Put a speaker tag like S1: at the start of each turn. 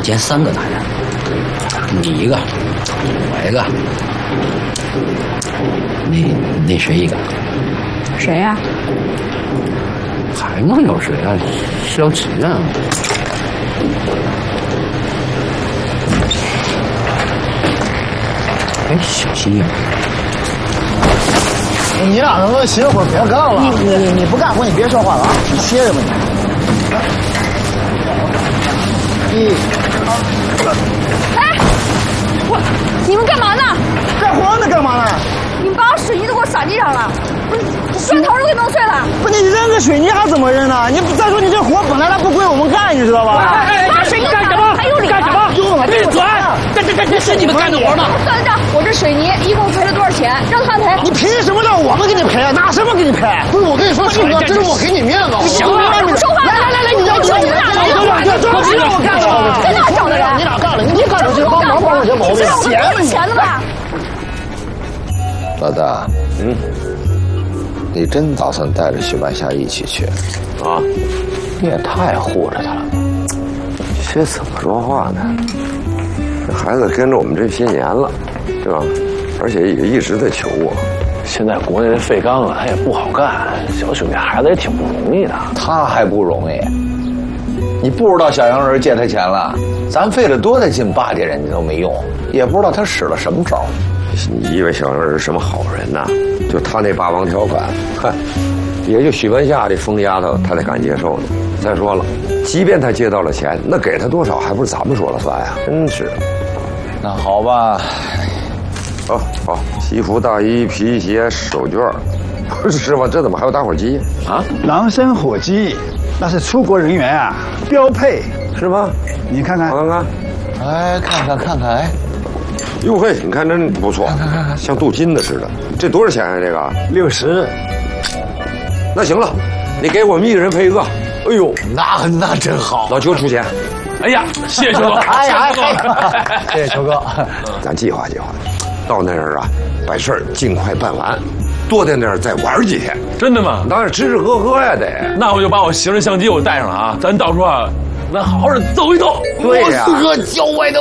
S1: 见3个男人，你一个，我一个，那谁一个？
S2: 谁呀？
S1: 还能有谁啊？小齐啊！哎，小齐呀！
S3: 你俩能不能歇会儿，别干了？你不干活，你别说话了啊！你歇着吧你。
S2: 哎，你们干嘛呢？
S3: 干活呢，干嘛呢？
S2: 你们把水泥都给我撒地上了，不是砖头都给弄碎了。
S3: 不，你扔个水泥还怎么扔呢？你再说你这活本来它不归我们干，你知道吧？
S2: 把水泥干什么？还有理干什么？
S3: 用了，
S1: 闭嘴！这是你们干的活吗？
S2: 算账，我这水泥一共赔了多少钱？让他们赔。
S3: 你凭什么让我们给你赔啊？拿什么给你赔？不是我跟你说，庆哥，这是我给你面子。
S2: 行了，不说话。来，你找你俩干了，
S3: 不让我干了，
S2: 真的找的人。
S3: 你俩干了，你干出去帮忙帮我这毛病。
S2: 我给你钱的吧？
S4: 老大，你真打算带着许曼霞一起去？
S5: 啊，你也太护着他了。这怎么说话呢？这孩子跟着我们这些年了，对吧？而且也一直在求我。现在国内的废钢啊，他也不好干，小兄弟孩子也挺不容易的。
S4: 他还不容易，你不知道小洋人借他钱了，咱费了多大劲巴结人家都没用，也不知道他使了什么招。
S5: 你以为小洋人是什么好人呐？就他那霸王条款，哼，也就许文夏这疯丫头，他才敢接受呢。再说了，即便他借到了钱，那给他多少还不是咱们说了算呀？真是。
S4: 那好吧，
S5: 好，西服、大衣、皮鞋、手绢，不是师傅，这怎么还有打火机啊？
S3: 狼生火鸡，那是出国人员啊，标配
S5: 是吗？
S3: 你看看，
S5: 我看看，
S4: 哎，看看，哎，
S5: 哟嘿，你看真不错，
S4: 看，
S5: 像镀金的似的。这多少钱啊？这个
S3: 60。
S5: 那行了，你给我们一人赔一个。哎呦，
S4: 那真好，
S5: 老邱出钱。
S6: 哎呀，谢谢邱哥！
S3: 哎呀，谢谢邱哥。
S5: 咱计划，到那儿啊，把事儿尽快办完，多在那儿再玩几天。
S6: 真的吗？
S5: 当然吃吃喝喝呀得。
S6: 那我就把我行车相机我带上了啊，咱到时候啊，咱好好的走一走。
S4: 对呀，4个郊外的